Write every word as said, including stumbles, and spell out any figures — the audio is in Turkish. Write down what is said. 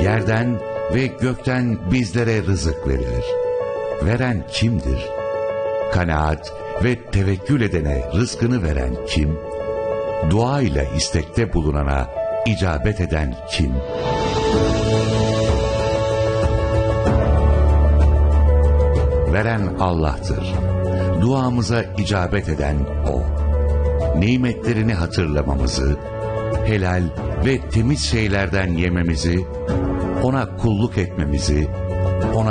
Yerden ve gökten bizlere rızık verilir. Veren kimdir? Kanaat ve tevekkül edene rızkını veren kim? Dua ile istekte bulunana icabet eden kim? Veren Allah'tır. Duamıza icabet eden O. Nimetlerini hatırlamamızı, helal ve temiz şeylerden yememizi, ona kulluk etmemizi, ona